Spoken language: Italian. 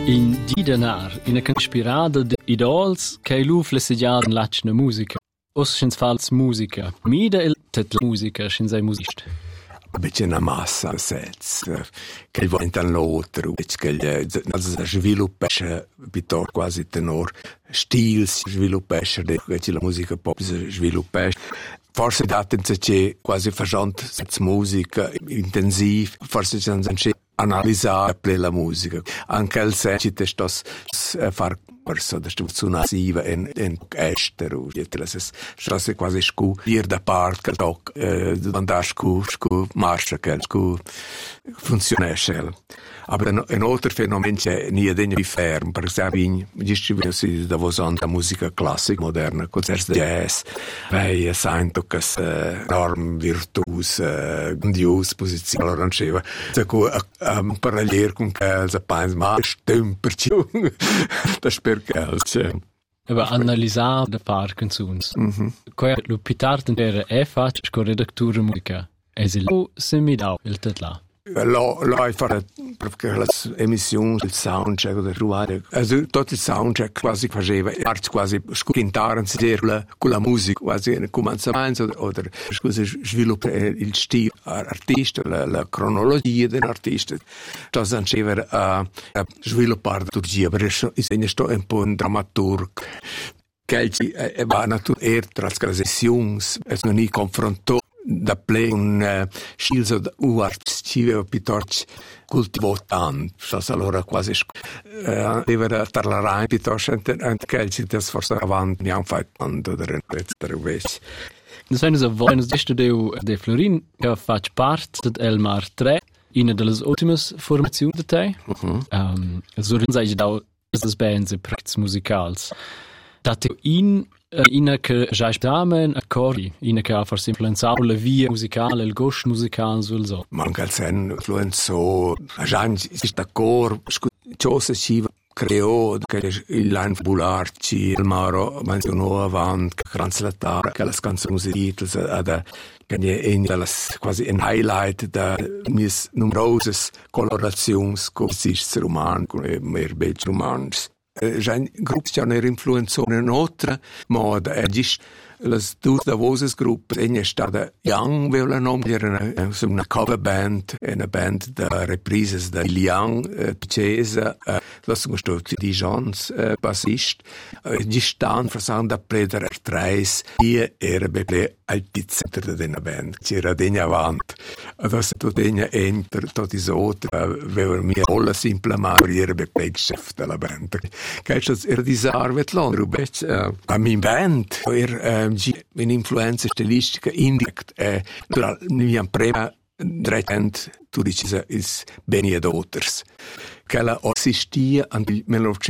In Didenar, in una inspirada de idols, che lu flesseggiaden lacna musica. Os schins fals musica. Mida il tet musica, schins ai musist. C'è una massa sets che va in l'altro, che sviluppa pittor quasi tenor stils sviluppa che la musica pop sviluppa. Forse daten c'è quasi facendo musica intensiv, forse c'è analizzare la musica. Anche il senso che sto far perso da suonasiva in estero, das è quasi scu ir da part che toc andar scu marcia che scu funziona scel. Aber ein altro fenomeno c'è nie degno di ferm, per esempio distribuirsi da vosan la musica classica moderna, concerti di jazz, vai sento che enorm virtuos grandios posizione allora diceva un parallelo con che zappains ma stemperciu da spercalce. Aber analizzare da far canzuns. Coi lo pitarden era fatto con redattore musica. Lo semidau il tetla. Là fare perché le emissioni, il soundcheck del ruare, also tutto il soundcheck quasi faceva art quasi cantare con la musica quasi nel cominciamento o scusa sviluppa il stile artista la cronologia dell'artista das faceva a sviluppare tutto per sto un po' un drammaturg che va naturalmente trasgressions es non ni confronto da play un scilzo uarcive pitorci cultivo tanto, allora quasi deve parlare piuttosto anche che ci ti sforza avanti non fai tanto da invece. Nos vem nos avós deste de Florin que faz parte de Elmar 3 uma das últimas formações de te. As organizações das bands e projetos musicais. Date ina che già spramen accordi, ina che ha forse influenzato la via musicale, il gosto musicale sul so. Manca il sen influenzò, già si sta cor, ciò se ci creò che il line bularci, il maro menzionò avanti, che translatare, che le canzoni musicali, che è quasi un highlight da mis numerose colorazioni con questi romani, con i mer belli romans. Žen grupsjaner influenzone notra moda gis las dus da voses grup enya stada Young vela nom era una cover band una band da reprises da Young Cesa las gusto di Jones bassist gis stan versan da pleder treis hier era beple altizzer da band c'era degna avant adesso tu degna enter tot isot vever mi olla simplement era beple chef della band che era disarvet lon rubet a min band un'influenza stilistica indirect mi han prima drecent tu dices is Benny Daughters che la assistia nel